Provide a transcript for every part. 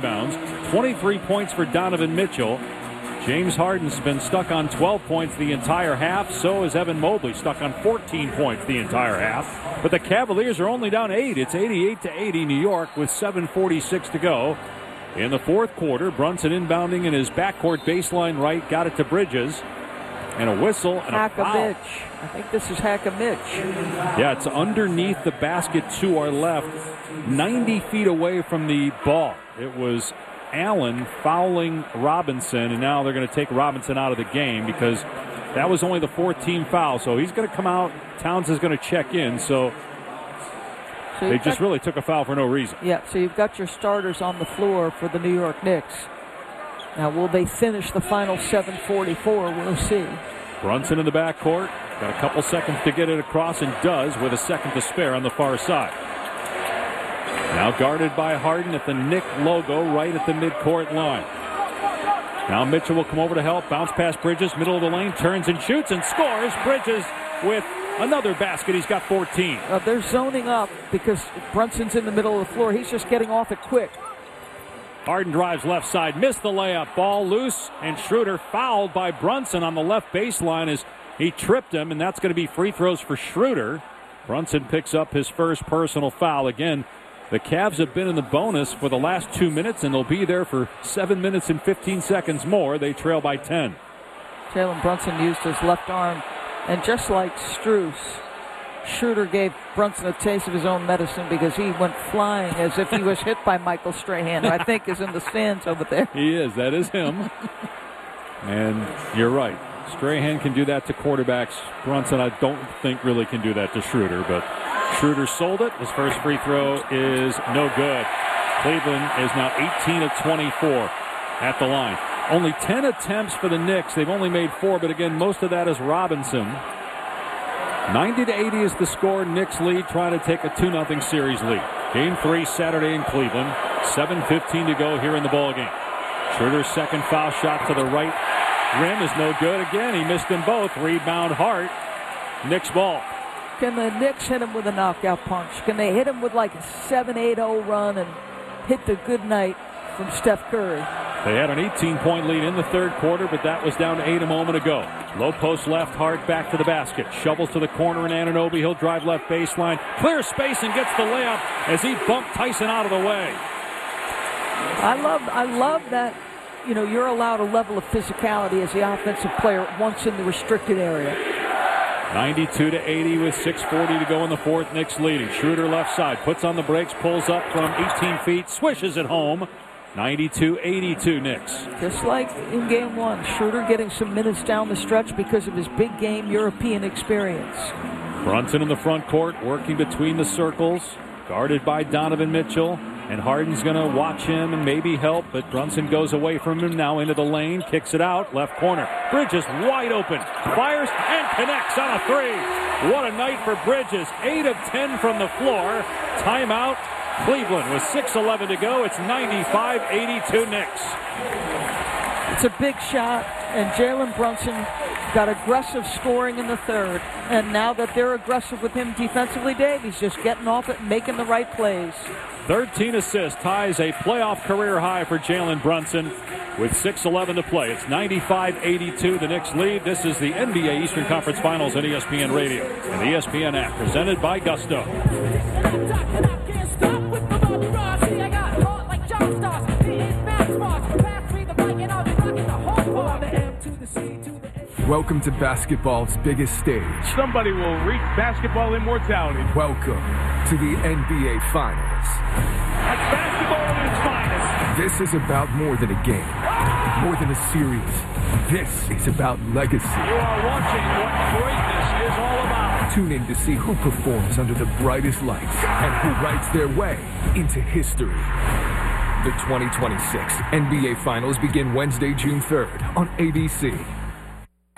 rebounds. 23 points for Donovan Mitchell. James Harden's been stuck on 12 points the entire half. So is Evan Mobley, stuck on 14 points the entire half. But the Cavaliers are only down 8. It's 88-80 New York with 7:46 to go. In the fourth quarter, Brunson inbounding in his backcourt baseline right, got it to Bridges. And a whistle and a foul. I think this is Hack-a-Mitch. Yeah, it's underneath the basket to our left, 90 feet away from the ball. It was Allen fouling Robinson, and now they're going to take Robinson out of the game because that was only the 14th foul. So he's going to come out. Towns is going to check in. So they just really took a foul for no reason. Yeah, so you've got your starters on the floor for the New York Knicks. Now, will they finish the final 7:44? We'll see. Brunson in the backcourt. Got a couple seconds to get it across, and does with a second to spare on the far side. Now guarded by Harden at the Knick logo right at the midcourt line. Now Mitchell will come over to help. Bounce past Bridges, middle of the lane, turns and shoots and scores. Bridges with another basket. He's got 14. They're zoning up because Brunson's in the middle of the floor. He's just getting off it quick. Harden drives left side, missed the layup, ball loose, and Schroeder fouled by Brunson on the left baseline as he tripped him, and that's going to be free throws for Schroeder. Brunson picks up his first personal foul. Again, the Cavs have been in the bonus for the last 2 minutes, and they'll be there for 7 minutes and 15 seconds more. They trail by 10. Jalen Brunson used his left arm, and just like Strus, Schroeder gave Brunson a taste of his own medicine because he went flying as if he was hit by Michael Strahan, who I think is in the stands over there. He is. That is him. And you're right. Strahan can do that to quarterbacks. Brunson, I don't think, really can do that to Schroeder, but Schroeder sold it. His first free throw is no good. Cleveland is now 18 of 24 at the line. Only 10 attempts for the Knicks. They've only made 4, but again, most of that is Robinson. 90-80 is the score. Knicks lead, trying to take a 2-0 series lead. Game 3 Saturday in Cleveland. 7:15 to go here in the ballgame. Schroeder's second foul shot to the right rim is no good again. He missed them both. Rebound Hart. Knicks ball. Can the Knicks hit him with a knockout punch? Can they hit him with like a 7-8-0 run and hit the good night from Steph Curry? They had an 18-point lead in the third quarter, but that was down to 8 a moment ago. Low post left, Hart back to the basket. Shovels to the corner, and Anunoby, he'll drive left baseline. Clear space and gets the layup as he bumped Tyson out of the way. I love that, you're allowed a level of physicality as the offensive player once in the restricted area. 92-80 with 6:40 to go in the fourth. Knicks leading. Schroeder left side, puts on the brakes, pulls up from 18 feet, swishes it home. 92-82 Knicks. Just like in game 1, Schroeder getting some minutes down the stretch because of his big game European experience. Brunson in the front court, working between the circles, guarded by Donovan Mitchell. And Harden's going to watch him and maybe help, but Brunson goes away from him now into the lane, kicks it out, left corner. Bridges wide open, fires and connects on a 3. What a night for Bridges. 8 of 10 from the floor. Timeout. Cleveland with 6:11 to go. It's 95-82 Knicks. It's a big shot, and Jalen Brunson got aggressive scoring in the third. And now that they're aggressive with him defensively, Dave, he's just getting off it and making the right plays. 13 assists, ties a playoff career high for Jalen Brunson with 6:11 to play. It's 95-82, the Knicks lead. This is the NBA Eastern Conference Finals on ESPN Radio and the ESPN app, presented by Gusto. Welcome to basketball's biggest stage. Somebody will reach basketball immortality. Welcome to the NBA Finals. That's basketball at its finest. This is about more than a game, more than a series. This is about legacy. You are watching what greatness is all about. Tune in to see who performs under the brightest lights and who writes their way into history. The 2026 NBA Finals begin Wednesday, June 3rd on ABC.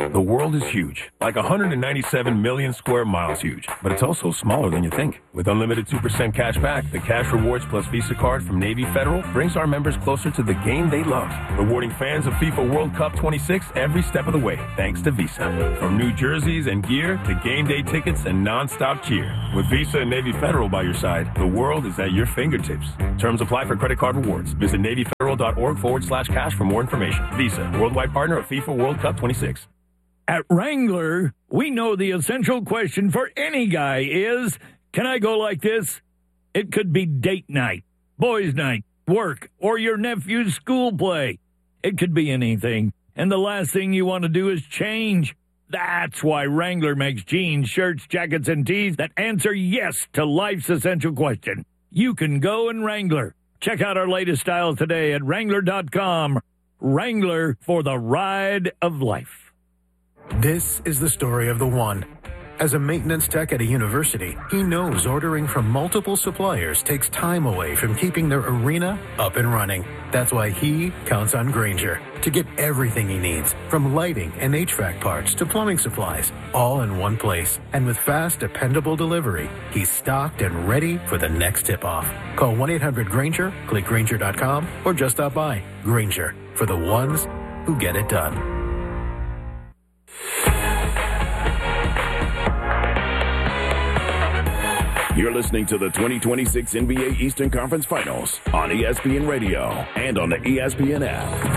The world is huge, like 197 million square miles huge, but it's also smaller than you think. With unlimited 2% cash back, the Cash Rewards Plus Visa card from Navy Federal brings our members closer to the game they love, rewarding fans of FIFA World Cup 26 every step of the way, thanks to Visa. From new jerseys and gear to game day tickets and non-stop cheer. With Visa and Navy Federal by your side, the world is at your fingertips. Terms apply for credit card rewards. Visit NavyFederal.org/cash for more information. Visa, worldwide partner of FIFA World Cup 26. At Wrangler, we know the essential question for any guy is, can I go like this? It could be date night, boys' night, work, or your nephew's school play. It could be anything, and the last thing you want to do is change. That's why Wrangler makes jeans, shirts, jackets, and tees that answer yes to life's essential question. You can go in Wrangler. Check out our latest styles today at Wrangler.com. Wrangler, for the ride of life. This is the story of the one. As a maintenance tech at a university, he knows ordering from multiple suppliers takes time away from keeping their arena up and running. That's why he counts on Grainger to get everything he needs, from lighting and HVAC parts to plumbing supplies, all in one place. And with fast, dependable delivery, he's stocked and ready for the next tip-off. Call 1-800-GRAINGER, click Grainger.com, or just stop by. Grainger, for the ones who get it done. You're listening to the 2026 NBA Eastern Conference Finals on ESPN Radio and on the ESPN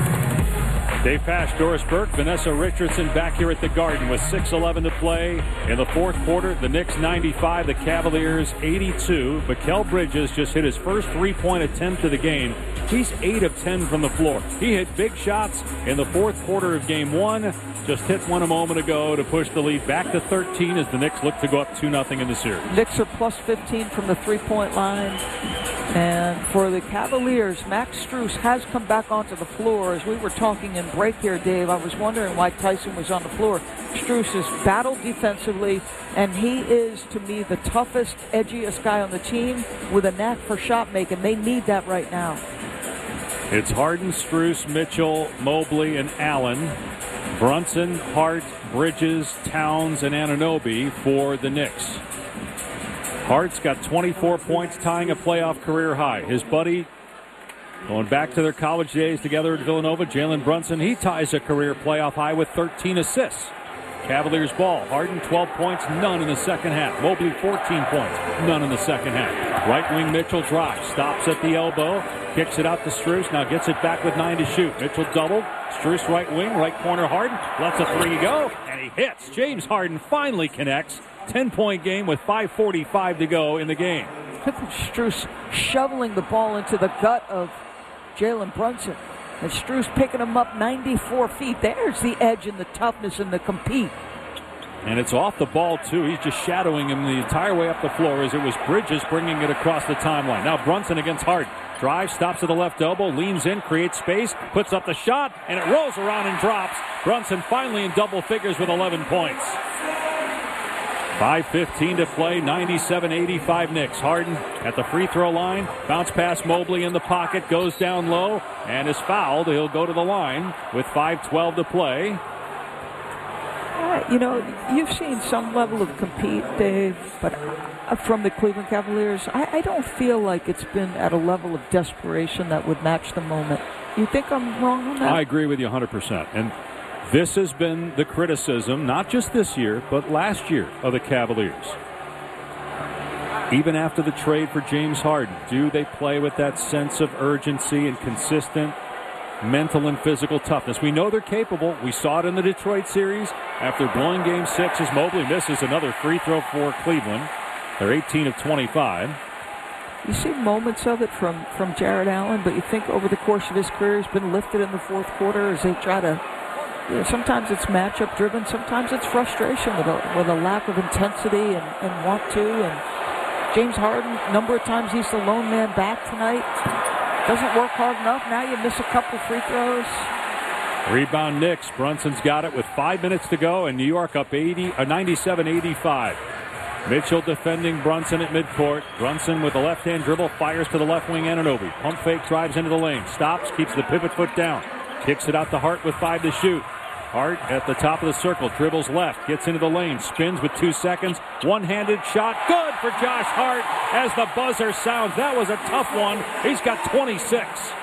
app. Dave Pasch, Doris Burke, Vanessa Richardson back here at the Garden with 6:11 to play in the fourth quarter. The Knicks 95, the Cavaliers 82. Mikal Bridges just hit his first three-point attempt of the game. He's 8 of 10 from the floor. He hit big shots in the fourth quarter of game one. Just hit one a moment ago to push the lead back to 13 as the Knicks look to go up 2-0 in the series. Knicks are plus 15 from the three-point line. And for the Cavaliers, Max Strus has come back onto the floor. As we were talking in break here, Dave, I was wondering why Tyson was on the floor. Strus has battled defensively, and he is, to me, the toughest, edgiest guy on the team with a knack for shot making. They need that right now. It's Harden, Strus, Mitchell, Mobley, and Allen. Brunson, Hart, Bridges, Towns, and Anunoby for the Knicks. Hart's got 24 points, tying a playoff career high. His buddy, going back to their college days together at Villanova, Jalen Brunson, he ties a career playoff high with 13 assists. Cavaliers ball. Harden, 12 points, none in the second half. Mobley, 14 points, none in the second half. Right wing Mitchell drives, stops at the elbow, kicks it out to Strus, now gets it back with 9 to shoot. Mitchell doubled, Strus right wing, right corner Harden, lets a three go, and he hits. James Harden finally connects. 10-point game with 5:45 to go in the game. Strus shoveling the ball into the gut of Jalen Brunson. And Strus picking him up 94 feet. There's the edge and the toughness and the compete. And it's off the ball, too. He's just shadowing him the entire way up the floor as it was Bridges bringing it across the timeline. Now Brunson against Harden. Drives, stops at the left elbow, leans in, creates space, puts up the shot, and it rolls around and drops. Brunson finally in double figures with 11 points. 5:15 to play, 97-85 Knicks. Harden at the free throw line, bounce pass Mobley in the pocket, goes down low, and is fouled. He'll go to the line with 5:12 to play. You know, you've seen some level of compete, Dave, but from the Cleveland Cavaliers, I don't feel like it's been at a level of desperation that would match the moment. You think I'm wrong on that? I agree with you 100%. And this has been the criticism, not just this year, but last year of the Cavaliers. Even after the trade for James Harden, do they play with that sense of urgency and consistent mental and physical toughness? We know they're capable. We saw it in the Detroit series after blowing Game 6 as Mobley misses another free throw for Cleveland. They're 18 of 25. You see moments of it from Jared Allen, but you think over the course of his career he's been lifted in the fourth quarter as they try to. Sometimes it's matchup driven, sometimes it's frustration with a lack of intensity and want to. And James Harden, a number of times he's the lone man back tonight. Doesn't work hard enough. Now you miss a couple free throws. Rebound Knicks. Brunson's got it with 5 minutes to go, and New York up 97-85. Mitchell defending Brunson at midcourt. Brunson with the left-hand dribble, fires to the left wing Anunoby. Pump fake, drives into the lane. Stops, keeps the pivot foot down. Kicks it out to Hart with 5 to shoot. Hart at the top of the circle, dribbles left, gets into the lane, spins with 2 seconds, one-handed shot, good for Josh Hart as the buzzer sounds. That was a tough one. He's got 26.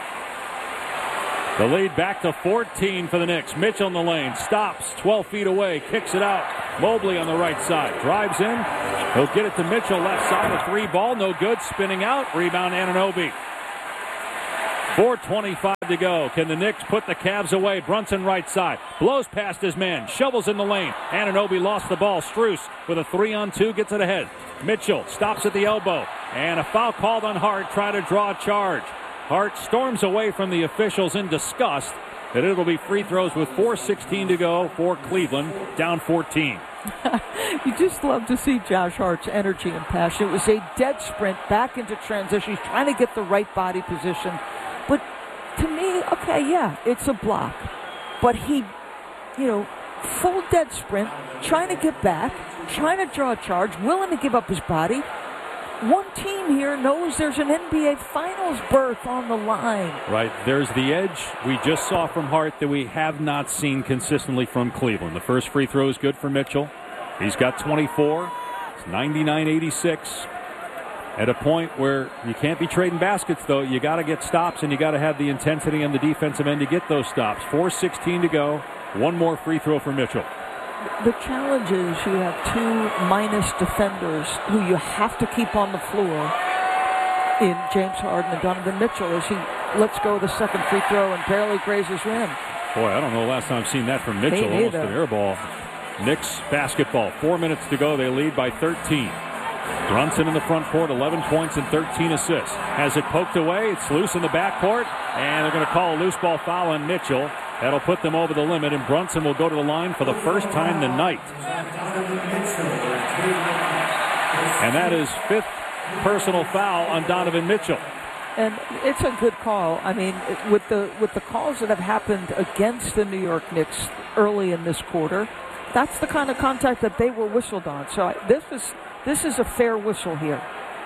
The lead back to 14 for the Knicks. Mitchell in the lane, stops 12 feet away, kicks it out. Mobley on the right side, drives in. He'll get it to Mitchell, left side, a 3 ball, no good, spinning out, rebound Anunoby. 4:25 to go. Can the Knicks put the Cavs away? Brunson right side. Blows past his man. Shovels in the lane. Anunoby lost the ball. Strus with a 3-on-2 gets it ahead. Mitchell stops at the elbow. And a foul called on Hart. Try to draw a charge. Hart storms away from the officials in disgust. And it'll be free throws with 4:16 to go for Cleveland. Down 14. You just love to see Josh Hart's energy and passion. It was a dead sprint back into transition. He's trying to get the right body position. But to me, okay, yeah, it's a block. But he, full dead sprint, trying to get back, trying to draw a charge, willing to give up his body. One team here knows there's an NBA Finals berth on the line. Right, there's the edge we just saw from Hart that we have not seen consistently from Cleveland. The first free throw is good for Mitchell. He's got 24. It's 99-86. At a point where you can't be trading baskets, though. You got to get stops, and you got to have the intensity on the defensive end to get those stops. 4:16 to go. One more free throw for Mitchell. The challenge is you have 2 minus defenders who you have to keep on the floor in James Harden and Donovan Mitchell as he lets go of the second free throw and barely grazes rim. Boy, I don't know the last time I've seen that from Mitchell. Almost an air ball. Knicks basketball. 4 minutes to go. They lead by 13. Brunson in the front court, 11 points and 13 assists. Has it poked away. It's loose in the backcourt. And they're going to call a loose ball foul on Mitchell. That'll put them over the limit, and Brunson will go to the line for the first time tonight. And that is 5th personal foul on Donovan Mitchell. And it's a good call. I mean, with the calls that have happened against the New York Knicks early in this quarter, that's the kind of contact that they were whistled on. So this is a fair whistle here.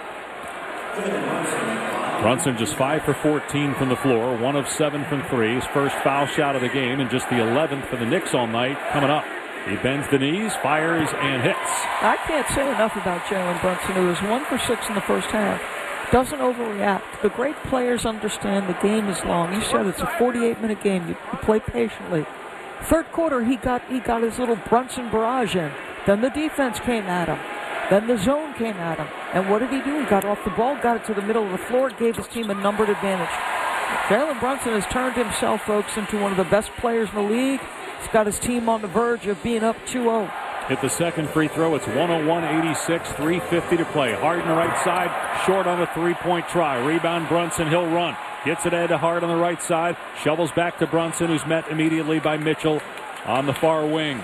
Brunson just 5 for 14 from the floor, 1 of 7 from 3. His first foul shot of the game, and just the 11th for the Knicks all night coming up. He bends the knees, fires, and hits. I can't say enough about Jalen Brunson, who was 1 for 6 in the first half. Doesn't overreact. The great players understand the game is long. You said it's a 48-minute game. You play patiently. Third quarter, he got his little Brunson barrage in. Then the defense came at him. Then the zone came at him. And what did he do? He got off the ball, got it to the middle of the floor, gave his team a numbered advantage. Jalen Brunson has turned himself, folks, into one of the best players in the league. He's got his team on the verge of being up 2-0. Hit the second free throw. It's 101-86, 3:50 to play. Harden right side, short on a three-point try. Rebound Brunson, he'll run. Gets it ahead to Hart on the right side. Shovels back to Brunson, who's met immediately by Mitchell on the far wing.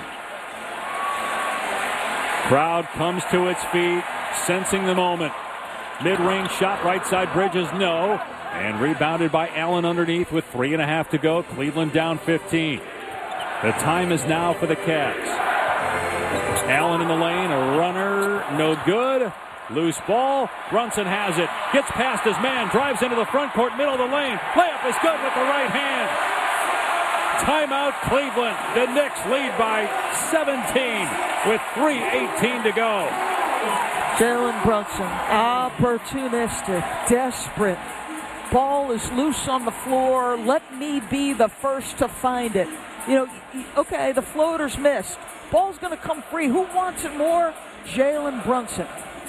Crowd comes to its feet, sensing the moment. Mid-range shot, right side, Bridges, no. And rebounded by Allen underneath with 3.5 to go. Cleveland down 15. The time is now for the Cavs. Allen in the lane, a runner, no good. Loose ball, Brunson has it. Gets past his man, drives into the front court, middle of the lane. Layup is good with the right hand. Timeout Cleveland. The Knicks lead by 17 with 3:18 to go. Jalen Brunson, opportunistic, desperate. Ball is loose on the floor. Let me be the first to find it. Okay, the floater's missed. Ball's going to come free. Who wants it more? Jalen Brunson.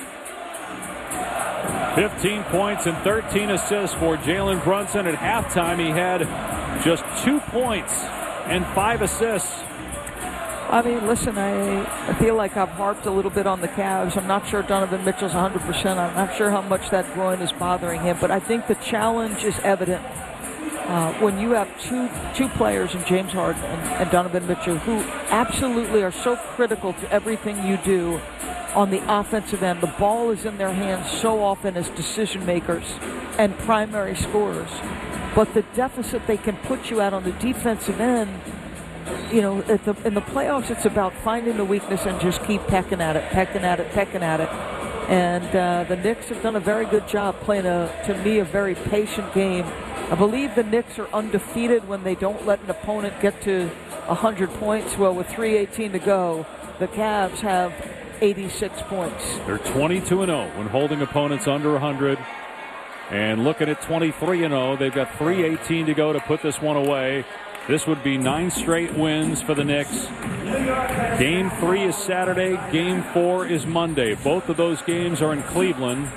15 points and 13 assists for Jalen Brunson. At halftime, he had just 2 points and 5 assists. I mean, listen, I feel like I've harped a little bit on the Cavs. I'm not sure Donovan Mitchell's 100%. I'm not sure how much that groin is bothering him, but I think the challenge is evident when you have two players in James Harden and Donovan Mitchell who absolutely are so critical to everything you do on the offensive end. The ball is in their hands so often as decision makers and primary scorers. But the deficit they can put you at on the defensive end, in the playoffs, it's about finding the weakness and just keep pecking at it. And the Knicks have done a very good job playing, to me, a very patient game I believe the Knicks are undefeated when they don't let an opponent get to 100 points. Well, with 3:18 to go, the Cavs have 86 points. They're 22-0 when holding opponents under 100. And looking at 23-0, they've got 3:18 to go to put this one away. This would be 9 straight wins for the Knicks. Game 3 is Saturday. Game 4 is Monday. Both of those games are in Cleveland.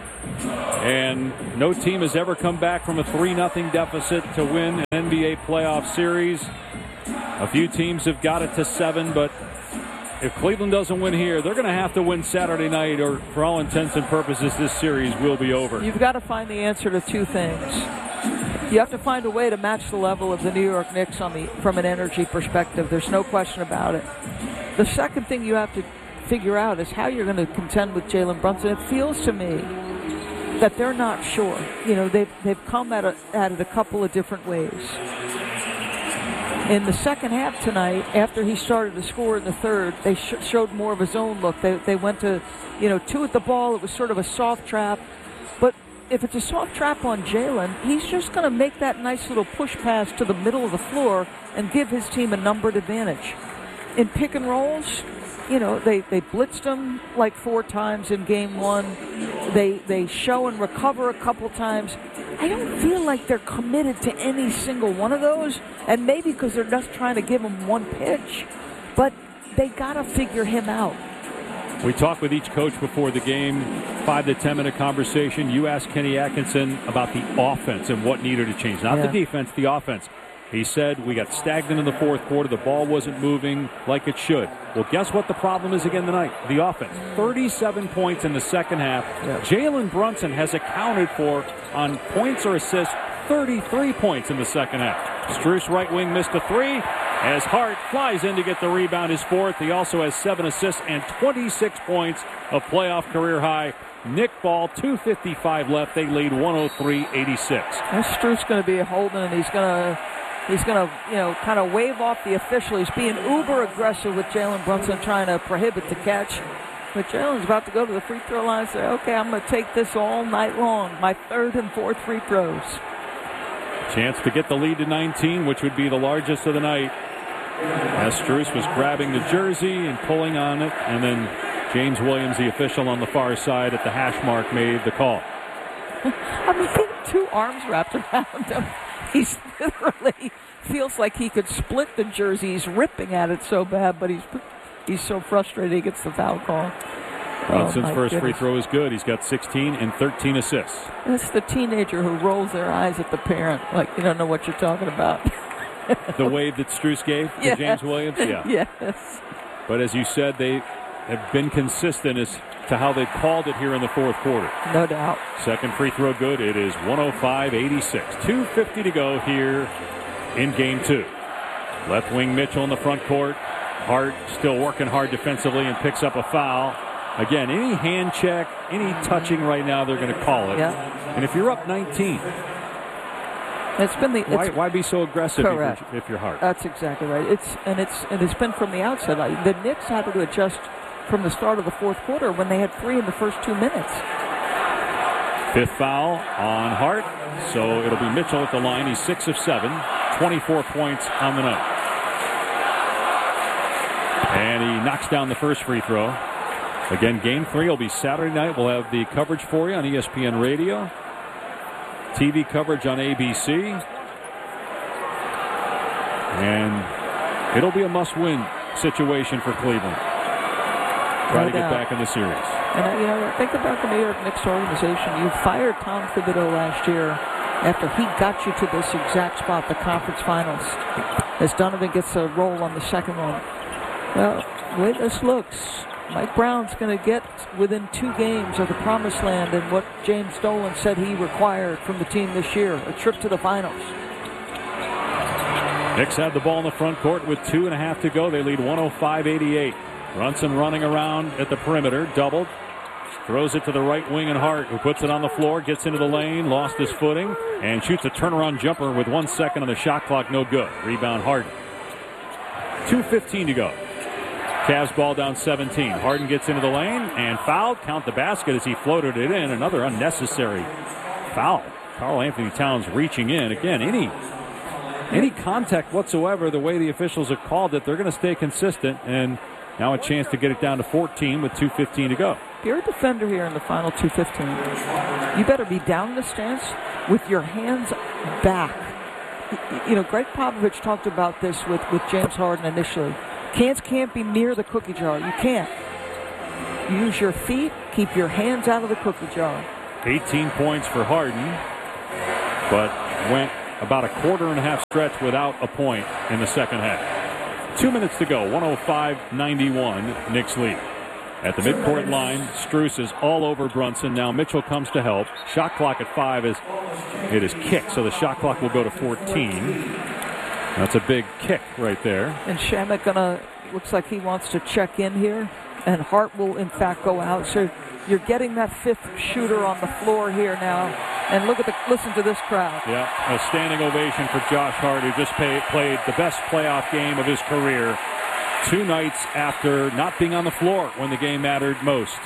And no team has ever come back from a 3-0 deficit to win an NBA playoff series. A few teams have got it to 7, but if Cleveland doesn't win here, they're going to have to win Saturday night, or for all intents and purposes, this series will be over. You've got to find the answer to two things. You have to find a way to match the level of the New York Knicks from an energy perspective. There's no question about it. The second thing you have to figure out is how you're going to contend with Jalen Brunson. It feels to me that they're not sure. You know, they've come at it a couple of different ways. In the second half tonight, after he started to score in the third, they showed more of his own look. They went to, 2 at the ball. It was sort of a soft trap. But if it's a soft trap on Jalen, he's just going to make that nice little push pass to the middle of the floor and give his team a numbered advantage. In pick and rolls, they blitzed him like 4 times in game 1. They show and recover a couple times. I don't feel like they're committed to any single one of those, and maybe because they're just trying to give him one pitch, but they got to figure him out. We talked with each coach before the game, 5 to 10 minute conversation. You asked Kenny Atkinson about the offense and what needed to change. Not the defense, the offense. He said, we got stagnant in the fourth quarter. The ball wasn't moving like it should. Well, guess what the problem is again tonight? The offense. 37 points in the second half. Yeah. Jalen Brunson has accounted for, on points or assists, 33 points in the second half. Strus, right wing, missed a 3. As Hart flies in to get the rebound, his 4th. He also has 7 assists and 26 points, a playoff career high. Nick Ball, 2:55 left. They lead 103-86. Strus going to be holding, and he's going to, kind of wave off the official. He's being uber aggressive with Jalen Brunson, trying to prohibit the catch. But Jalen's about to go to the free throw line and say, okay, I'm going to take this all night long. My 3rd and 4th free throws. Chance to get the lead to 19, which would be the largest of the night. As Strus was grabbing the jersey and pulling on it, and then James Williams, the official on the far side at the hash mark, made the call. I mean, he had 2 arms wrapped around him. He's literally feels like he could split the jersey. He's ripping at it so bad, but he's so frustrated he gets the foul call. Brunson's first free throw is good. He's got 16 and 13 assists. That's the teenager who rolls their eyes at the parent like you don't know what you're talking about. The wave that Strus gave to James Williams? Yeah. Yes. But as you said, they have been consistent as to how they called it here in the fourth quarter. No doubt. Second free throw good. It is 105-86. 2:50 to go here in game 2. Left wing Mitchell in the front court. Hart still working hard defensively and picks up a foul. Again, any hand check, any touching right now, they're going to call it. Yeah. And if you're up 19, why be so aggressive if you're Hart? That's exactly right. It's been from the outset. The Knicks had to adjust from the start of the fourth quarter when they had 3 in the first 2 minutes. 5th foul on Hart, so it'll be Mitchell at the line. He's 6 of 7, 24 points on the night. And he knocks down the first free throw. Again, game 3 will be Saturday night. We'll have the coverage for you on ESPN Radio. TV coverage on ABC. And it'll be a must-win situation for Cleveland. Try to get back in the series. And, think about the New York Knicks organization. You fired Tom Thibodeau last year after he got you to this exact spot, the conference finals, as Donovan gets a roll on the second one. Well, the way this looks, Mike Brown's going to get within 2 games of the promised land and what James Dolan said he required from the team this year, a trip to the finals. Knicks have the ball in the front court with 2.5 to go. They lead 105-88. Brunson running around at the perimeter, doubled. Throws it to the right wing and Hart, who puts it on the floor, gets into the lane, lost his footing, and shoots a turnaround jumper with 1 second on the shot clock. No good. Rebound Harden. 2:15 to go. Cavs ball down 17. Harden gets into the lane and fouled. Count the basket as he floated it in. Another unnecessary foul. Karl-Anthony Towns reaching in. Again, any contact whatsoever, the way the officials have called it, they're going to stay consistent. And now a chance to get it down to 14 with 2:15 to go. If you're a defender here in the final 2:15, you better be down in the stance with your hands back. You know, Greg Popovich talked about this with James Harden initially. Hands can't be near the cookie jar. You can't. Use your feet. Keep your hands out of the cookie jar. 18 points for Harden, but went about a quarter and a half stretch without a point in the second half. 2 minutes to go. 105-91. Knicks lead. At the midcourt line, Strus is all over Brunson. Now Mitchell comes to help. Shot clock at 5 is kicked, so the shot clock will go to 14. That's a big kick right there. And Shamet looks like he wants to check in here, and Hart will in fact go out. So you're getting that fifth shooter on the floor here now. And listen to this crowd. Yeah, a standing ovation for Josh Hart, who just played the best playoff game of his career 2 nights after not being on the floor when the game mattered most.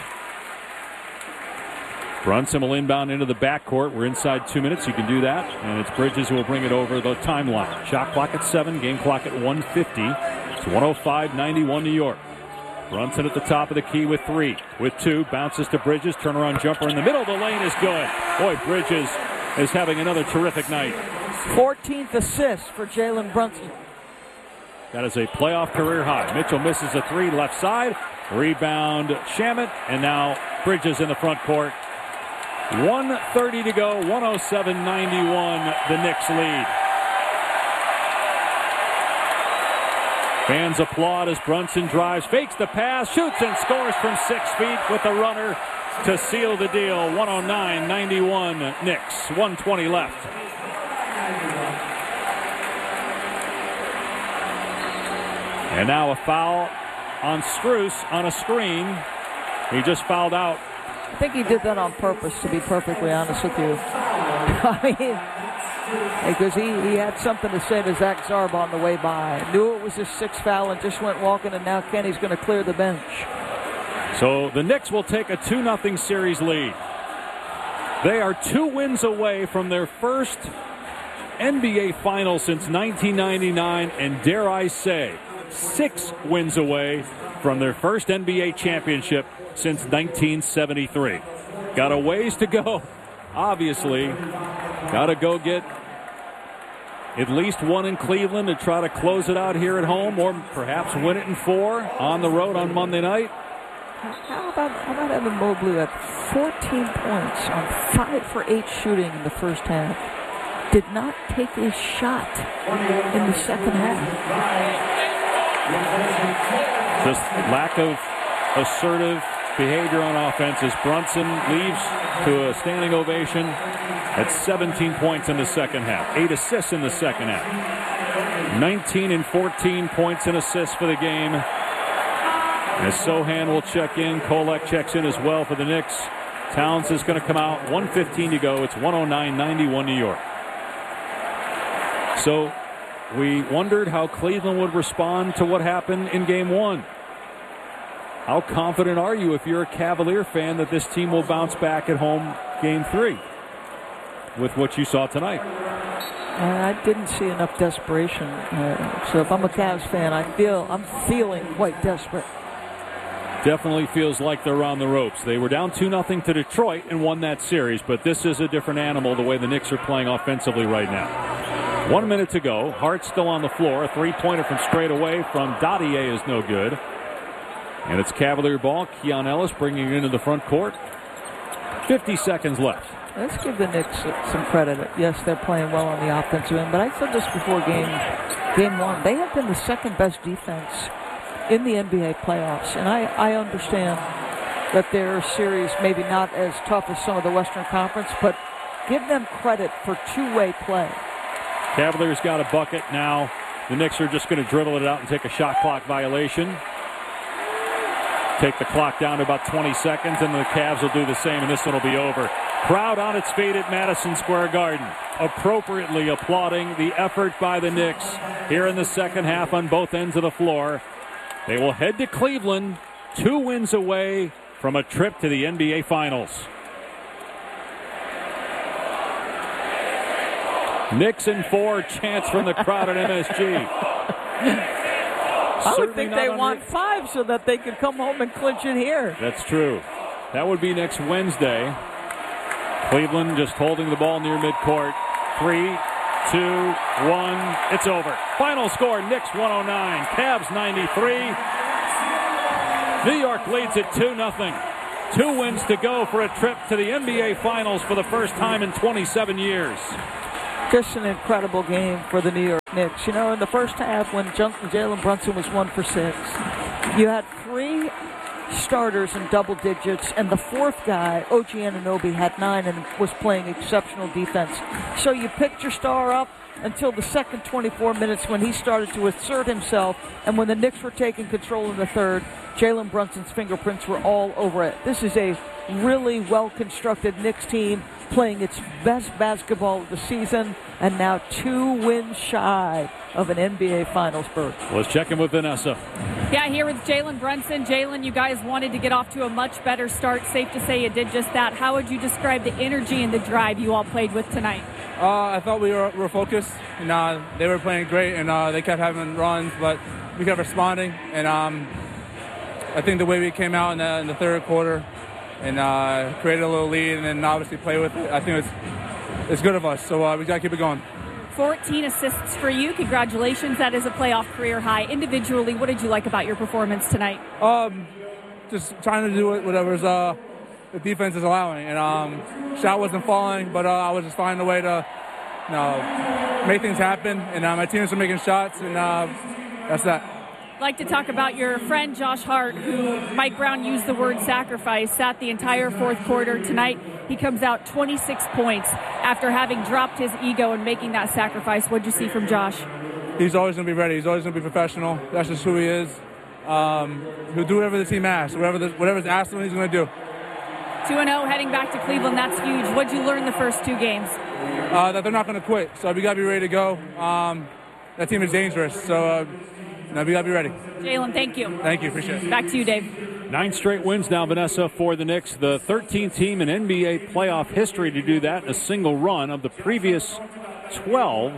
Brunson will inbound into the backcourt. We're inside 2 minutes. You can do that. And it's Bridges who will bring it over the timeline. Shot clock at 7. Game clock at 1:50. It's 105-91 New York. Brunson at the top of the key with 3. With 2. Bounces to Bridges. Turnaround jumper in the middle of the lane is good. Boy, Bridges is having another terrific night. 14th assist for Jalen Brunson. That is a playoff career high. Mitchell misses a 3 left side. Rebound Shamet. And now Bridges in the front court. 1:30 to go. 107-91. The Knicks lead. Fans applaud as Brunson drives, fakes the pass, shoots and scores from 6 feet with the runner to seal the deal. 109-91 Knicks. 1:20 left. And now a foul on Strus on a screen. He just fouled out. I think he did that on purpose, to be perfectly honest with you. I mean, because he had something to say to Zach Zarb on the way by. Knew it was his 6th foul and just went walking, and now Kenny's going to clear the bench. So the Knicks will take a 2-0 series lead. They are 2 wins away from their first NBA final since 1999, and dare I say, 6 wins away from their first NBA championship since 1973. Got a ways to go, obviously. Got to go get at least 1 in Cleveland to try to close it out here at home, or perhaps win it in 4 on the road on Monday night. How about Evan Mobley at 14 points on 5 for 8 shooting in the first half? Did not take a shot in the second half. Just lack of assertive behavior on offense as Brunson leaves to a standing ovation at 17 points in the second half. 8 assists in the second half. 19 and 14 points and assists for the game. As Sohan will check in, Kolek checks in as well for the Knicks. Towns is going to come out. 1:15 to go. It's 109-91 New York. So we wondered how Cleveland would respond to what happened in Game 1. How confident are you, if you're a Cavalier fan, that this team will bounce back at home Game 3 with what you saw tonight? I didn't see enough desperation. So if I'm a Cavs fan, I'm feeling quite desperate. Definitely feels like they're on the ropes. They were down 2-0 to Detroit and won that series, but this is a different animal the way the Knicks are playing offensively right now. 1 minute to go. Hart still on the floor. A 3-pointer from straight away from Dadier is no good. And it's Cavalier ball. Keon Ellis bringing it into the front court. 50 seconds left. Let's give the Knicks some credit. Yes, they're playing well on the offensive end, but I said this before game 1. They have been the second best defense in the NBA playoffs, and I understand that their series maybe not as tough as some of the Western Conference, but give them credit for two-way play. Cavaliers got a bucket now. The Knicks are just going to dribble it out and take a shot clock violation. Take the clock down to about 20 seconds, and the Cavs will do the same, and this one will be over. Crowd on its feet at Madison Square Garden, appropriately applauding the effort by the Knicks here in the second half on both ends of the floor. They will head to Cleveland, 2 wins away from a trip to the NBA Finals. Knicks in 4, chants from the crowd at MSG. I would think they want 5 so that they could come home and clinch it here. That's true. That would be next Wednesday. Cleveland just holding the ball near midcourt. 3, 2, 1. It's over. Final score, Knicks 109, Cavs 93. New York leads it 2-0. 2 wins to go for a trip to the NBA Finals for the first time in 27 years. Just an incredible game for the New York Knicks. You know, in the first half when Jalen Brunson was 1 for 6, you had 3 starters in double digits, and the 4th guy, OG Anunoby, had 9 and was playing exceptional defense. So you picked your star up until the second 24 minutes when he started to assert himself, and when the Knicks were taking control in the third, Jalen Brunson's fingerprints were all over it. This is a really well-constructed Knicks team playing its best basketball of the season, and now 2 wins shy of an NBA Finals berth. Let's check in with Vanessa. Yeah, here with Jalen Brunson. Jalen, you guys wanted to get off to a much better start. Safe to say you did just that. How would you describe the energy and the drive you all played with tonight? I thought we were focused, and they were playing great, and they kept having runs, but we kept responding. And I think the way we came out in the third quarter and created a little lead, and then obviously play with it, I think it's good of us. So we got to keep it going. 14 assists for you. Congratulations. That is a playoff career high. Individually, what did you like about your performance tonight? Just trying to do whatever's the defense is allowing. And shot wasn't falling, but I was just finding a way to make things happen. And my teammates were making shots, and that's that. I'd like to talk about your friend Josh Hart, who Mike Brown used the word sacrifice, sat the entire fourth quarter. Tonight, he comes out 26 points after having dropped his ego and making that sacrifice. What did you see from Josh? He's always going to be ready. He's always going to be professional. That's just who he is. He'll do whatever the team asks. Whatever's asked him, he's going to do. 2-0 heading back to Cleveland. That's huge. What did you learn the first 2 games? That they're not going to quit. So we got to be ready to go. That team is dangerous. So we got to be ready. Jalen, thank you. Thank you. Appreciate it. Back to you, Dave. 9 straight wins now, Vanessa, for the Knicks. The 13th team in NBA playoff history to do that in a single run. Of the previous 12,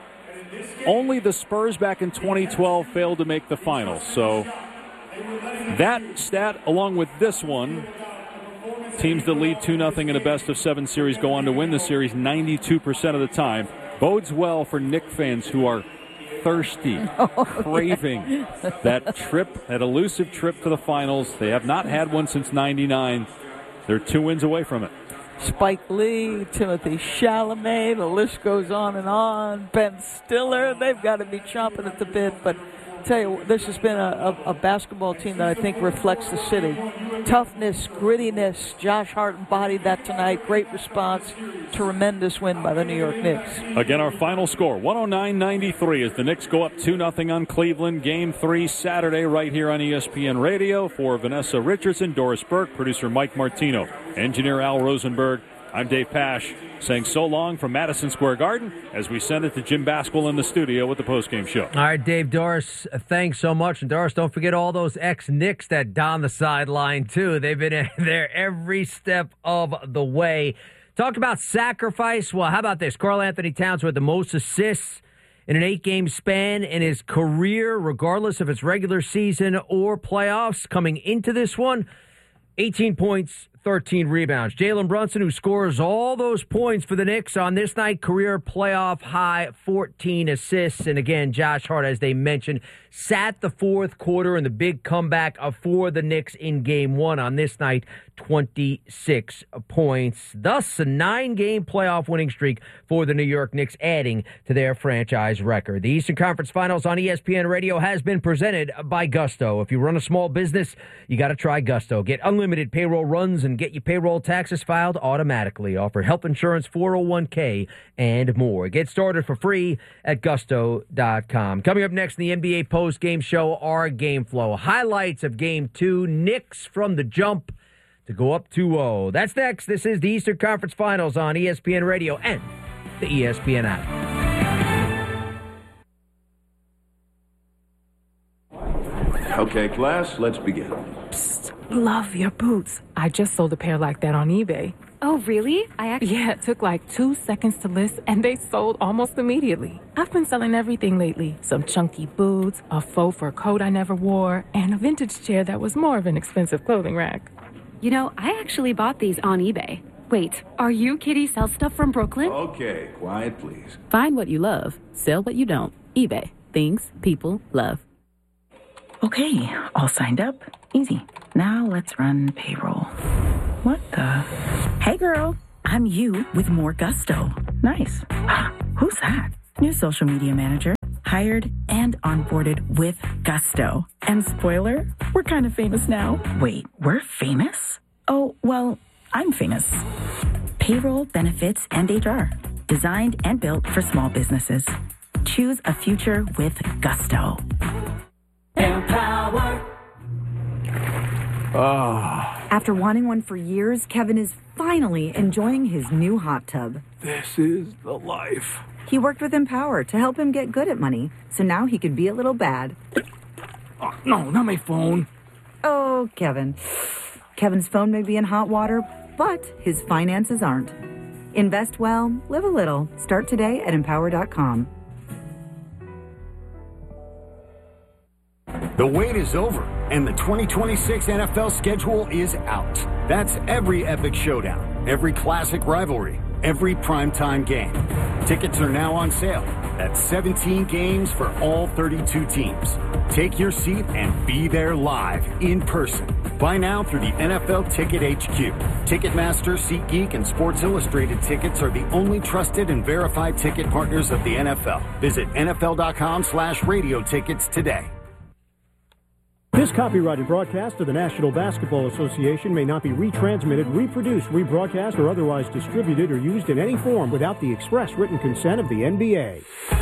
only the Spurs back in 2012 failed to make the finals. So that stat, along with this one, teams that lead 2-0 in a best-of-7 series go on to win the series 92% of the time. Bodes well for Knicks fans who are thirsty, craving that trip, that elusive trip to the finals. They have not had one since '99. They're 2 wins away from it. Spike Lee, Timothy Chalamet, the list goes on and on. Ben Stiller, they've got to be chomping at the bit. But I tell you, this has been a basketball team that I think reflects the city. Toughness, grittiness. Josh Hart embodied that tonight. Great response. Tremendous win by the New York Knicks. Again, our final score, 109-93, as the Knicks go up 2-0 on Cleveland. Game 3 Saturday right here on ESPN Radio. For Vanessa Richardson, Doris Burke, producer Mike Martino, engineer Al Rosenberg, I'm Dave Pasch, saying so long from Madison Square Garden as we send it to Jim Basquill in the studio with the postgame show. All right, Dave, Doris, thanks so much. And Doris, don't forget all those ex-Knicks that don the sideline, too. They've been there every step of the way. Talk about sacrifice. Well, how about this? Karl Anthony Towns with the most assists in an 8-game span in his career, regardless of its regular season or playoffs. Coming into this one, 18 points, 13 rebounds. Jalen Brunson, who scores all those points for the Knicks on this night, career playoff high, 14 assists. And again, Josh Hart, as they mentioned, sat the fourth quarter in the big comeback for the Knicks in Game 1 on this night, 26 points. Thus, a 9-game playoff winning streak for the New York Knicks, adding to their franchise record. The Eastern Conference Finals on ESPN Radio has been presented by Gusto. If you run a small business, you got to try Gusto. Get unlimited payroll runs and get your payroll taxes filed automatically. Offer health insurance, 401k, and more. Get started for free at gusto.com. Coming up next in the NBA post-game show, our game flow. Highlights of Game 2, Knicks from the jump to go up 2-0. That's next. This is the Eastern Conference Finals on ESPN Radio and the ESPN app. Okay, class, let's begin. Psst, love your boots. I just sold a pair like that on eBay. Oh, really? Yeah, it took like 2 seconds to list, and they sold almost immediately. I've been selling everything lately. Some chunky boots, a faux fur coat I never wore, and a vintage chair that was more of an expensive clothing rack. You know, I actually bought these on eBay. Wait, are you Kitty Sell Stuff from Brooklyn? Okay, quiet please. Find what you love, sell what you don't. eBay. Things people love. Okay, all signed up. Easy. Now let's run payroll. What the? Hey girl, I'm you with more gusto. Nice. Who's that? New social media manager. Hired and onboarded with gusto. And spoiler, we're kind of famous now. Wait, we're famous? Oh, well, I'm famous. Payroll, benefits, and HR. Designed and built for small businesses. Choose a future with gusto. Empower. After wanting one for years, Kevin is finally enjoying his new hot tub. This is the life. He worked with Empower to help him get good at money, so now he could be a little bad. Oh, no, not my phone. Oh, Kevin. Kevin's phone may be in hot water, but his finances aren't. Invest well, live a little. Start today at Empower.com. The wait is over, and the 2026 NFL schedule is out. That's every epic showdown, every classic rivalry, every primetime game. Tickets are now on sale. That's 17 games for all 32 teams. Take your seat and be there live, in person. Buy now through the NFL Ticket HQ. Ticketmaster, SeatGeek, and Sports Illustrated tickets are the only trusted and verified ticket partners of the NFL. Visit NFL.com/radio tickets today. This copyrighted broadcast of the National Basketball Association may not be retransmitted, reproduced, rebroadcast, or otherwise distributed or used in any form without the express written consent of the NBA.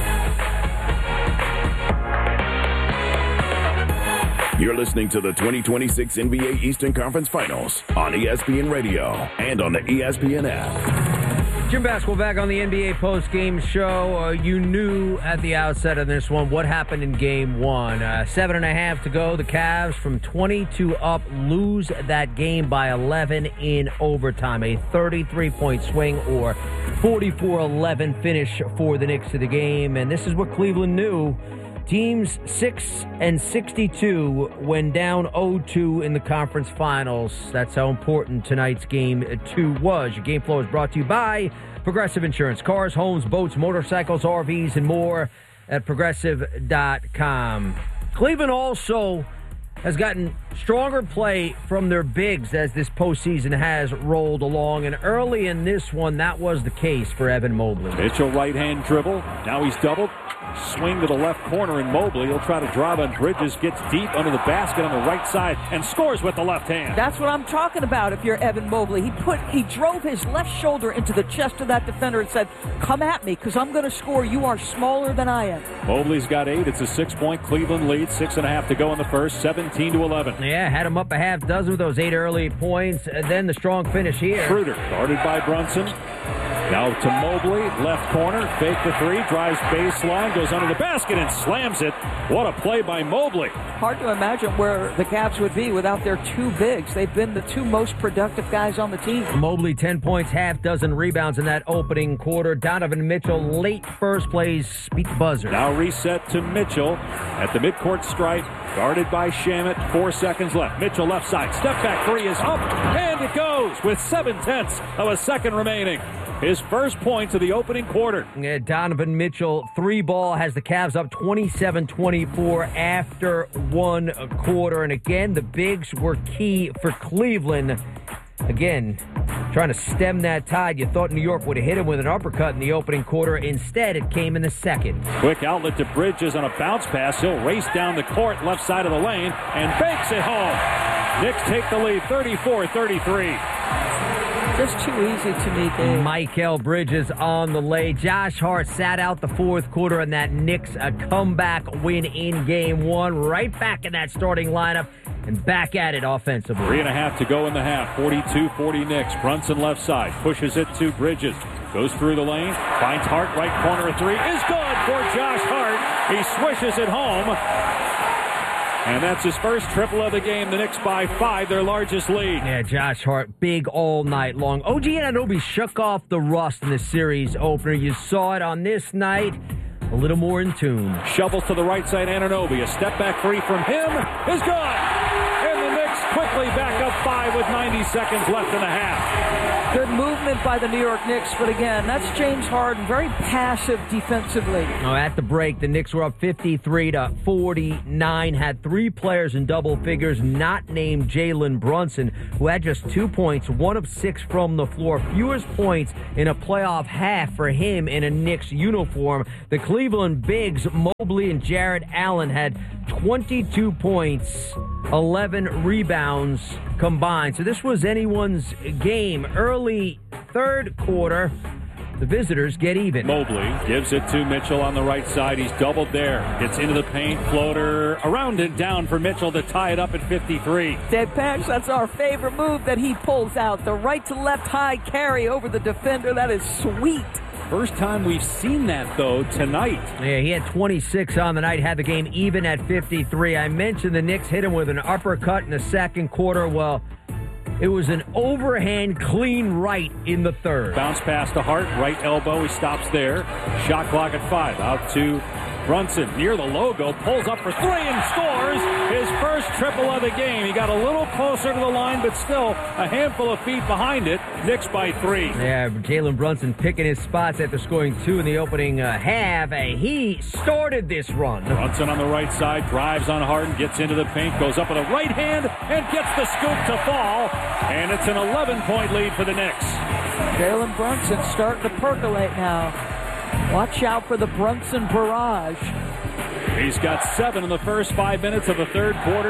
You're listening to the 2026 NBA Eastern Conference Finals on ESPN Radio and on the ESPN app. Jim Basketball back on the NBA post-game show. You knew at the outset of this one what happened in Game 1. 7.5 to go. The Cavs from 22 up lose that game by 11 in overtime. A 33-point swing or 44-11 finish for the Knicks to the game. And this is what Cleveland knew. Teams 6-62 when down 0-2 in the conference finals. That's how important tonight's Game 2 was. Your game flow is brought to you by Progressive Insurance. Cars, homes, boats, motorcycles, RVs, and more at Progressive.com. Cleveland also has gotten stronger play from their bigs as this postseason has rolled along. And early in this one, that was the case for Evan Mobley. Mitchell right-hand dribble. Now he's doubled. Swing to the left corner, and Mobley, he'll try to drive on Bridges, gets deep under the basket on the right side, and scores with the left hand. That's what I'm talking about if you're Evan Mobley. He drove his left shoulder into the chest of that defender and said, come at me, because I'm going to score. You are smaller than I am. Mobley's got 8. It's a 6-point Cleveland lead. 6.5 to go in the first, 17-11. Yeah, had him up a half dozen of those 8 early points. And then the strong finish here. Schroeder, guarded by Brunson. Now to Mobley, left corner, fake the 3, drives baseline, goes under the basket and slams it. What a play by Mobley. Hard to imagine where the Cavs would be without their 2 bigs. They've been the 2 most productive guys on the team. Mobley, 10 points, half dozen rebounds in that opening quarter. Donovan Mitchell, late first plays, beat the buzzer. Now reset to Mitchell at the midcourt stripe, guarded by Shamet. 4 seconds left. Mitchell left side, step back 3 is up, and it goes with 7/10 of a second remaining. His first points of the opening quarter. Yeah, Donovan Mitchell, 3-ball, has the Cavs up 27-24 after 1 quarter. And again, the bigs were key for Cleveland. Again, trying to stem that tide. You thought New York would have hit him with an uppercut in the opening quarter. Instead, it came in the second. Quick outlet to Bridges on a bounce pass. He'll race down the court, left side of the lane, and banks it home. Knicks take the lead, 34-33. Just too easy to me, Dave. Mikal Bridges on the lay. Josh Hart sat out the fourth quarter, and that Knicks a comeback win in Game 1. Right back in that starting lineup and back at it offensively. 3.5 to go in the half. 42-40 Knicks. Brunson left side. Pushes it to Bridges. Goes through the lane. Finds Hart. Right corner. A 3 is good for Josh Hart. He swishes it home. And that's his first triple of the game. The Knicks by 5, their largest lead. Yeah, Josh Hart, big all night long. OG Anunoby shook off the rust in the series opener. You saw it on this night. A little more in tune. Shovels to the right side, Anunoby. A step back three from him is good. And the Knicks quickly back up 5 with 90 seconds left in the half. Good movement by the New York Knicks, but again, that's James Harden, very passive defensively. At the break, the Knicks were up 53-49, had 3 players in double figures, not named Jalen Brunson, who had just 2 points, 1 of 6 from the floor, fewest points in a playoff half for him in a Knicks uniform. The Cleveland Bigs, Mobley and Jarrett Allen, had 22 points, 11 rebounds combined. So this was anyone's game. Early third quarter, the visitors get even. Mobley gives it to Mitchell on the right side. He's doubled there. Gets into the paint. Floater around and down for Mitchell to tie it up at 53. Dave Patch, that's our favorite move that he pulls out. The right to left high carry over the defender. That is sweet. First time we've seen that, though, tonight. Yeah, he had 26 on the night, had the game even at 53. I mentioned the Knicks hit him with an uppercut in the second quarter. Well, it was an overhand clean right in the third. Bounce pass to Hart, right elbow. He stops there. Shot clock at 5. Out to Brunson near the logo, pulls up for 3 and scores his first triple of the game. He got a little closer to the line, but still a handful of feet behind it. Knicks by 3. Yeah, Jalen Brunson picking his spots after scoring 2 in the opening half. He started this run. Brunson on the right side, drives on Harden, gets into the paint, goes up with a right hand, and gets the scoop to fall. And it's an 11-point lead for the Knicks. Jalen Brunson starting to percolate now. Watch out for the Brunson barrage. He's got 7 in the first 5 minutes of the third quarter,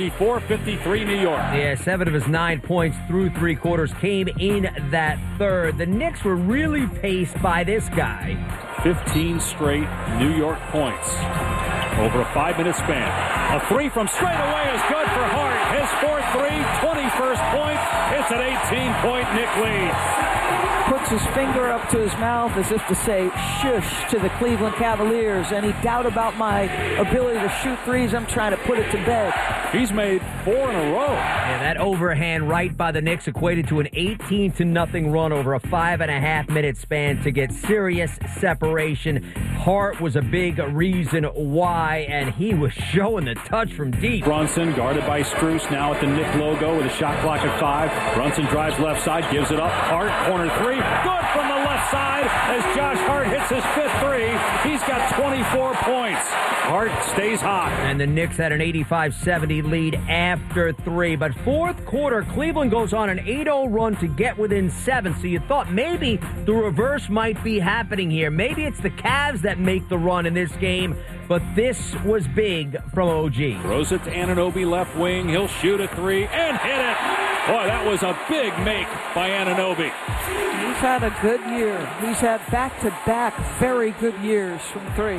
64-53 New York. Yeah, 7 of his 9 points through 3 quarters came in that third. The Knicks were really paced by this guy. 15 straight New York points over a 5-minute span. A 3 from straight away is good for Hart. His 4-3, 21st point. It's an 18-point Knick lead. Puts his finger up to his mouth as if to say shush to the Cleveland Cavaliers. Any doubt about my ability to shoot threes, I'm trying to put it to bed. He's made 4 in a row. Yeah, that overhand right by the Knicks equated to an 18-0 run over a 5.5-minute span to get serious separation. Hart was a big reason why, and he was showing the touch from deep. Brunson guarded by Strus now at the Knick logo with a shot clock at 5. Brunson drives left side, gives it up. Hart, corner 3. Good from the left side as Josh Hart hits his 5th 3. He's got 24 points. Hart stays hot. And the Knicks had an 85-70 lead after 3. But fourth quarter, Cleveland goes on an 8-0 run to get within 7. So you thought maybe the reverse might be happening here. Maybe it's the Cavs that make the run in this game. But this was big from OG. Throws it to Anunoby, left wing. He'll shoot a 3 and hit it. Boy, that was a big make by Anunoby. He's had a good year. He's had back-to-back very good years from 3.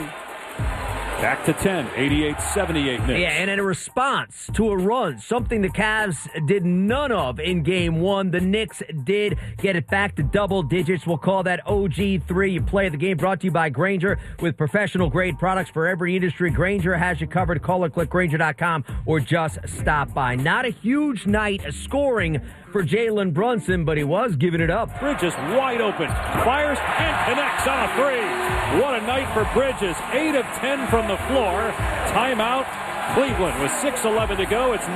Back to 10, 88-78 Knicks. Yeah, and in a response to a run, something the Cavs did none of in Game 1, the Knicks did get it back to double digits. We'll call that OG3. You play the game, brought to you by Grainger. With professional-grade products for every industry, Grainger has you covered. Call or click Grainger.com or just stop by. Not a huge night scoring for Jalen Brunson, but he was giving it up. Bridges wide open. Fires and connects on a 3. What a night for Bridges. 8 of 10 from the floor. Timeout. Cleveland with 6:11 to go. It's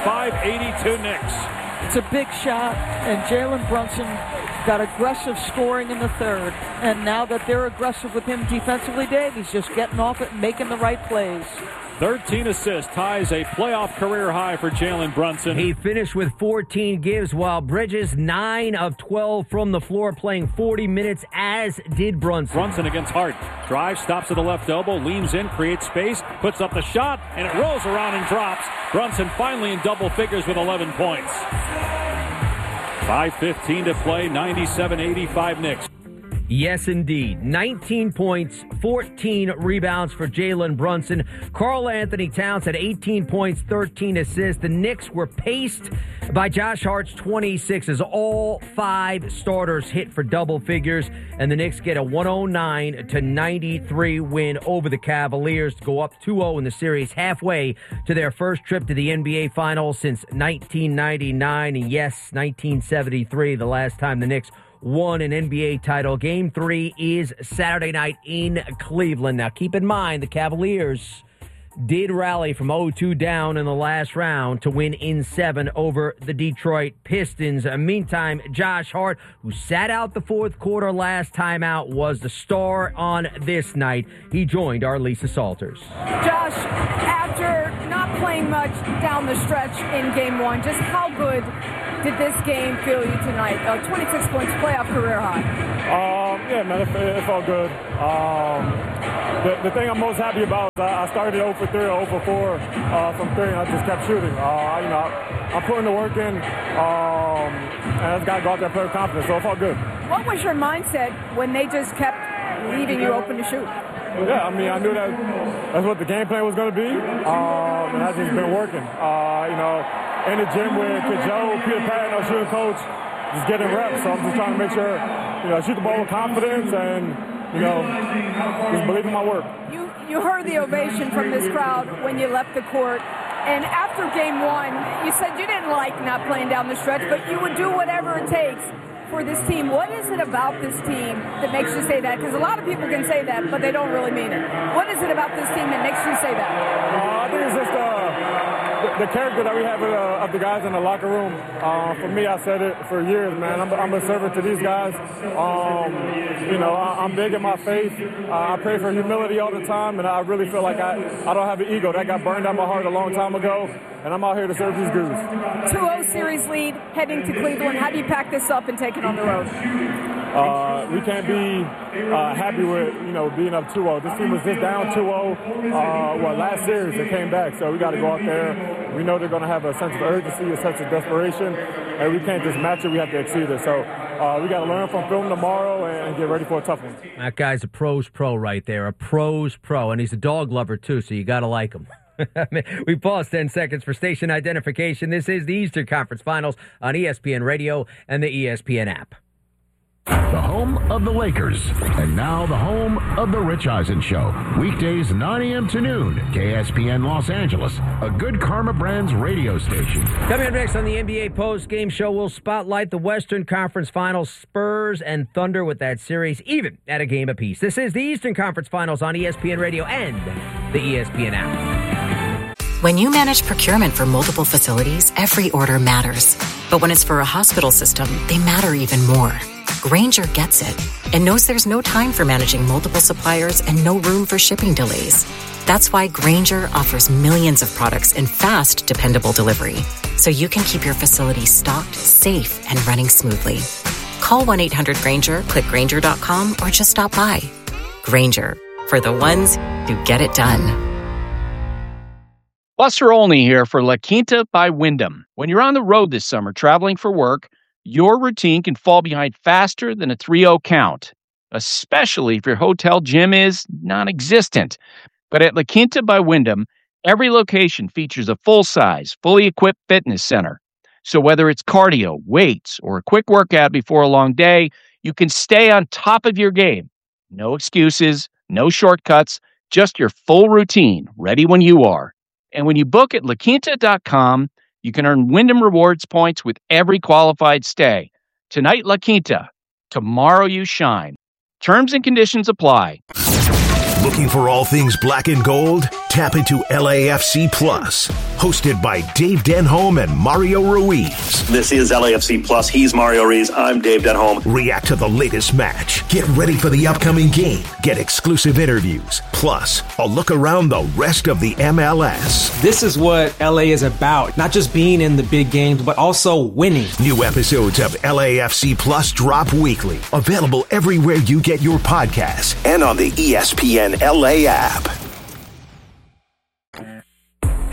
95-82 Knicks. It's a big shot, and Jalen Brunson got aggressive scoring in the third. And now that they're aggressive with him defensively, Dave, he's just getting off it and making the right plays. 13 assists, ties a playoff career high for Jalen Brunson. He finished with 14 gives, while Bridges 9 of 12 from the floor, playing 40 minutes, as did Brunson. Brunson against Hart. Drives, stops at the left elbow, leans in, creates space, puts up the shot, and it rolls around and drops. Brunson finally in double figures with 11 points. 5:15 to play, 97-85 Knicks. Yes, indeed. 19 points, 14 rebounds for Jalen Brunson. Karl Anthony Towns had 18 points, 13 assists. The Knicks were paced by Josh Hart's 26 as all 5 starters hit for double figures, and the Knicks get a 109-93 win over the Cavaliers to go up 2-0 in the series, halfway to their first trip to the NBA Finals since 1999. And yes, 1973, the last time the Knicks won an NBA title. Game 3 is Saturday night in Cleveland. Now, keep in mind, the Cavaliers did rally from 0-2 down in the last round to win in 7 over the Detroit Pistons. Meantime, Josh Hart, who sat out the fourth quarter last time out, was the star on this night. He joined our Lisa Salters. Josh, after not playing much down the stretch in Game 1, just how good did this game feel you tonight? 26 points, playoff career high. Yeah, man, it felt good. The thing I'm most happy about is I started 0 for 3 or 0 for 4 from 3, and I just kept shooting. I'm putting the work in, and I just got to go out there and play with confidence, so it felt good. What was your mindset when they just kept leaving you open to shoot? Yeah, I knew that's what the game plan was going to be, and I've just been working. In the gym with Joe, Peter Patton, our shooting coach, just getting reps. So I'm just trying to make sure, I shoot the ball with confidence and, just believe in my work. You heard the ovation from this crowd when you left the court. And after Game 1, you said you didn't like not playing down the stretch, but you would do whatever it takes for this team. What is it about this team that makes you say that? Because a lot of people can say that, but they don't really mean it. What is it about this team that makes you say that? I think it's just the character that we have of the guys in the locker room. For me, I said it for years, man. I'm a servant to these guys. I'm big in my faith. I pray for humility all the time, and I really feel like I don't have an ego. That got burned out my heart a long time ago, and I'm out here to serve these dudes. 2-0 series lead heading to Cleveland. How do you pack this up and take it on the road? We can't be happy with, being up 2-0. This team was just down 2-0, last series they came back. So we got to go out there. We know they're going to have a sense of urgency, a sense of desperation, and we can't just match it. We have to exceed it. So we got to learn from film tomorrow and get ready for a tough one. That guy's a pro's pro right there, a pro's pro, and he's a dog lover too, so you got to like him. We pause 10 seconds for station identification. This is the Eastern Conference Finals on ESPN Radio and the ESPN app. The home of the Lakers, and now the home of the Rich Eisen Show. Weekdays 9 a.m. to noon, KSPN Los Angeles, a Good Karma Brands radio station. Coming up next on the NBA post-game show, we'll spotlight the Western Conference Finals, Spurs and Thunder with that series even at a game apiece. This is the Eastern Conference Finals on ESPN Radio and the ESPN app. When you manage procurement for multiple facilities, every order matters. But when it's for a hospital system, they matter even more. Grainger gets it and knows there's no time for managing multiple suppliers and no room for shipping delays. That's why Grainger offers millions of products in fast, dependable delivery, so you can keep your facility stocked, safe, and running smoothly. Call 1-800-GRAINGER, click Grainger.com, or just stop by. Grainger, for the ones who get it done. Buster Olney here for La Quinta by Wyndham. When you're on the road this summer traveling for work, your routine can fall behind faster than a 3-0 count, especially if your hotel gym is non-existent. But at La Quinta by Wyndham, every location features a full-size, fully equipped fitness center. So whether it's cardio, weights, or a quick workout before a long day, you can stay on top of your game. No excuses, no shortcuts, just your full routine, ready when you are. And when you book at LaQuinta.com, you can earn Wyndham Rewards points with every qualified stay. Tonight, La Quinta. Tomorrow, you shine. Terms and conditions apply. Looking for all things black and gold? Tap into LAFC Plus. Hosted by Dave Denholm and Mario Ruiz. This is LAFC Plus. He's Mario Ruiz. I'm Dave Denholm. React to the latest match. Get ready for the upcoming game. Get exclusive interviews. Plus, a look around the rest of the MLS. This is what LA is about. Not just being in the big games, but also winning. New episodes of LAFC Plus drop weekly. Available everywhere you get your podcasts and on the ESPN LA app. Hey,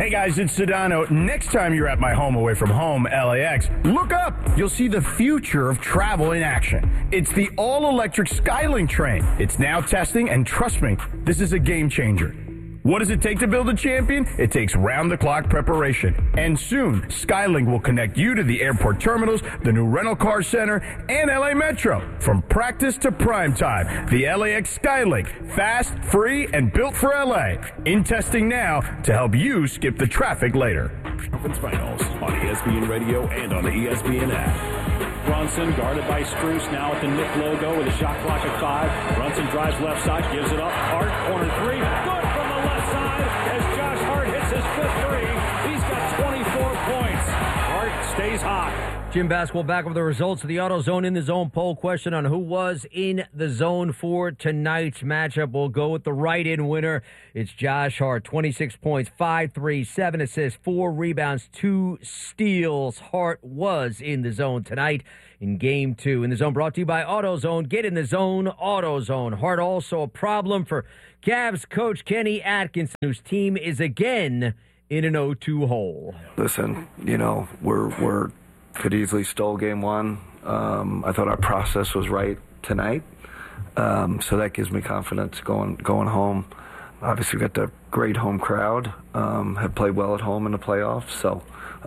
Hey guys, it's Sedano. Next time you're at my home away from home, LAX, look up. You'll see the future of travel in action. It's the all-electric Skylink train. It's now testing, and trust me, this is a game changer. What does it take to build a champion? It takes round-the-clock preparation. And soon, Skylink will connect you to the airport terminals, the new rental car center, and LA Metro. From practice to prime time, the LAX Skylink. Fast, free, and built for LA. In testing now to help you skip the traffic later. Conference Finals on ESPN Radio and on the ESPN app. Brunson guarded by Strus now at the Knick logo with a shot clock at 5. Brunson drives left side, gives it up. Hart, corner 3. Good from the left side as Josh Hart hits his 5th 3. He's got 24 points. Hart stays hot. Jim Basketball back with the results of the AutoZone in the Zone poll question on who was in the zone for tonight's matchup. We'll go with the right-in winner. It's Josh Hart, 26 points, 5 threes, 7 assists, 4 rebounds, 2 steals. Hart was in the zone tonight in Game 2. In the Zone brought to you by AutoZone. Get in the zone, AutoZone. Hart also a problem for Cavs coach Kenny Atkinson, whose team is again in an 0-2 hole. Listen, we're could easily stole Game 1. I thought our process was right tonight, so that gives me confidence going home. Obviously, we got the great home crowd, have played well at home in the playoffs, so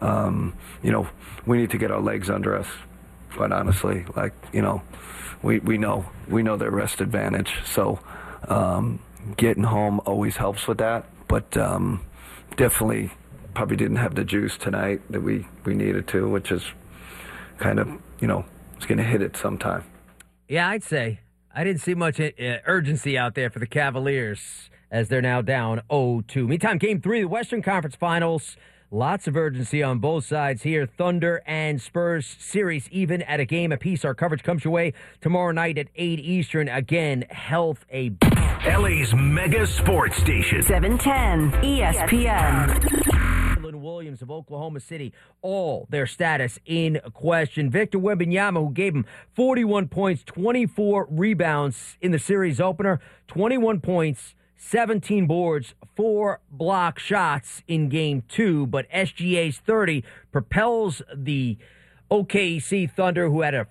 we need to get our legs under us. Quite honestly, we know their rest advantage, so getting home always helps with that, but definitely probably didn't have the juice tonight that we needed to, which is kind of, it's going to hit it sometime. Yeah, I'd say. I didn't see much urgency out there for the Cavaliers as they're now down 0-2. Meantime, Game 3, the Western Conference Finals. Lots of urgency on both sides here. Thunder and Spurs series even at a game apiece. Our coverage comes your way tomorrow night at 8 Eastern. Again, health a... LA's mega sports station. 710 ESPN. Williams of Oklahoma City, all their status in question. Victor Wembanyama, who gave him 41 points, 24 rebounds in the series opener, 21 points, 17 boards, 4 block shots in Game 2, but SGA's 30 propels the OKC Thunder, who had a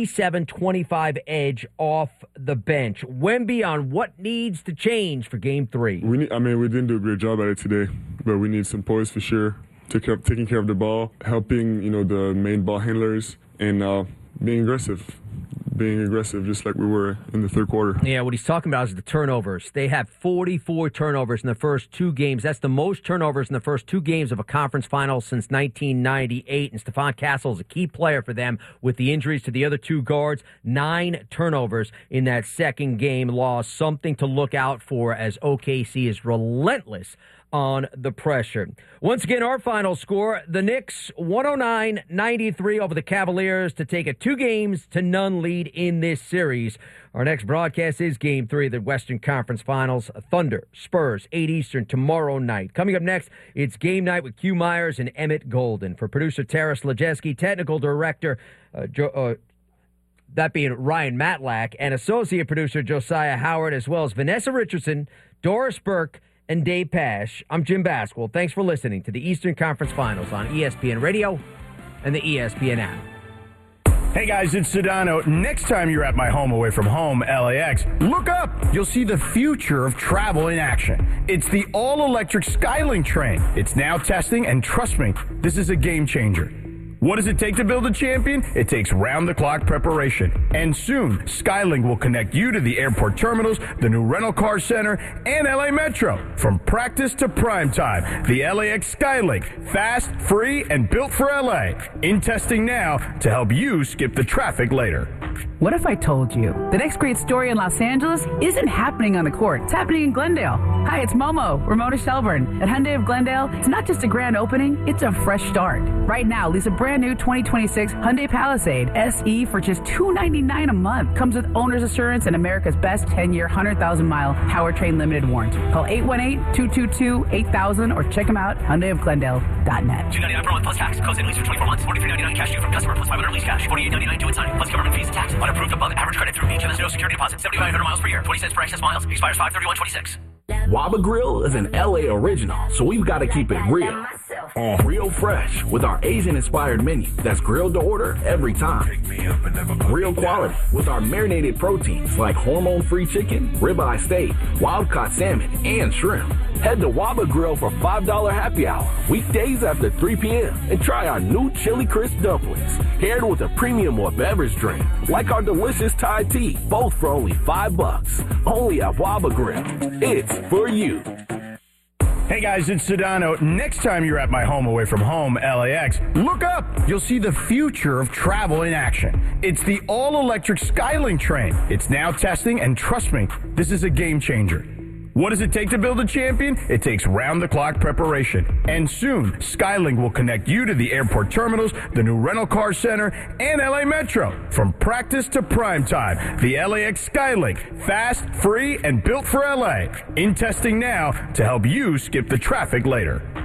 57-25 edge off the bench. Wemby on what needs to change for Game 3. We didn't do a great job at it today, but we need some poise for sure. Taking care of the ball, helping, the main ball handlers, and being aggressive just like we were in the third quarter. Yeah, what he's talking about is the turnovers. They have 44 turnovers in the first 2 games. That's the most turnovers in the first 2 games of a conference final since 1998, and Stephon Castle is a key player for them with the injuries to the other 2 guards. 9 turnovers in that second game loss. Something to look out for as OKC is relentless on the pressure. Once again, our final score, the Knicks 109-93 over the Cavaliers to take a 2-0 lead in this series. Our next broadcast is Game 3 of the Western Conference Finals. Thunder, Spurs, 8 Eastern tomorrow night. Coming up next, it's Game Night with Q Myers and Emmett Golden. For producer Taras Lejeski, technical director that being Ryan Matlack, and associate producer Josiah Howard, as well as Vanessa Richardson, Doris Burke, and Dave Pash. I'm Jim Basketball. Thanks for listening to the Eastern Conference Finals on ESPN Radio and the ESPN app. Hey guys, it's Sedano. Next time you're at my home away from home, LAX, look up. You'll see the future of travel in action. It's the all-electric Skylink train. It's now testing, and trust me, this is a game changer. What does it take to build a champion? It takes round-the-clock preparation. And soon, Skylink will connect you to the airport terminals, the new rental car center, and LA Metro. From practice to prime time, the LAX Skylink. Fast, free, and built for LA. In testing now to help you skip the traffic later. What if I told you the next great story in Los Angeles isn't happening on the court, it's happening in Glendale. Hi, it's Momo, Ramona Shelburne. At Hyundai of Glendale, it's not just a grand opening, it's a fresh start. Right now, lease a brand new 2026 Hyundai Palisade SE for just $299 a month. Comes with owner's assurance and America's best 10-year, 100,000-mile powertrain limited warranty. Call 818-222-8000 or check them out, HyundaiofGlendale.net. $299 per month plus tax. Close in lease for 24 months. $43.99 cash due from customer plus $500 lease cash. $48.99 due at signing plus government fees and tax. Unapproved above average credit through HMS. No security deposit. 7,500 miles per year. 20 cents per excess miles. Expires 5/31/26. Waba Grill is an LA original, so we've got to keep it real. Real fresh with our Asian-inspired menu that's grilled to order every time. Real quality with our marinated proteins like hormone-free chicken, ribeye steak, wild-caught salmon, and shrimp. Head to Waba Grill for $5 happy hour, weekdays after 3 p.m. and try our new Chili Crisp dumplings, paired with a premium or beverage drink, like our delicious Thai tea, both for only $5. Only at Waba Grill. It's for you. Hey guys, it's Sedano. Next time you're at my home away from home, LAX, look up. You'll see the future of travel in action. It's the all-electric Skylink train. It's now testing, and trust me, this is a game changer. What does it take to build a champion? It takes round-the-clock preparation. And soon, Skylink will connect you to the airport terminals, the new rental car center, and LA Metro. From practice to prime time, the LAX Skylink. Fast, free, and built for LA. In testing now to help you skip the traffic later.